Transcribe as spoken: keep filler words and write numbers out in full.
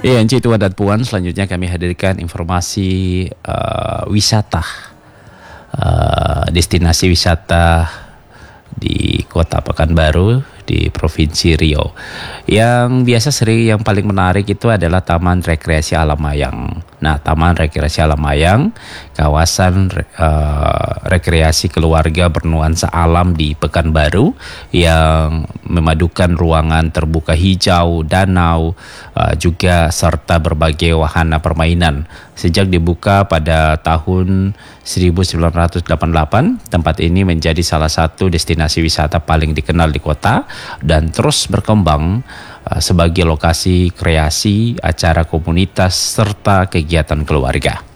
Iya, Enci Tuan dan Puan, selanjutnya kami hadirkan informasi uh, wisata, uh, destinasi wisata di Kota Pekanbaru di Provinsi Riau. Yang biasa sering yang paling menarik itu adalah Taman Rekreasi Alam Mayang. Nah, Taman Rekreasi Alam Mayang, kawasan uh, rekreasi keluarga bernuansa alam di Pekanbaru yang memadukan ruangan terbuka hijau, danau, uh, juga serta berbagai wahana permainan. Sejak dibuka pada tahun seribu sembilan ratus delapan puluh delapan, tempat ini menjadi salah satu destinasi wisata paling dikenal di kota dan terus berkembang uh, sebagai lokasi kreasi, acara komunitas, serta kegiatan keluarga.